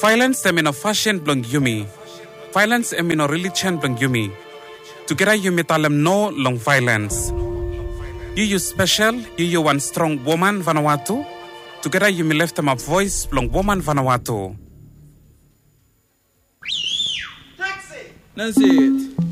Violence em in fashion blong yumi. Violence em in religion blong yumi. Together yumi talem no long violence. You special, you one strong woman Vanuatu. Together yumi left them a voice blong woman Vanuatu. That's it.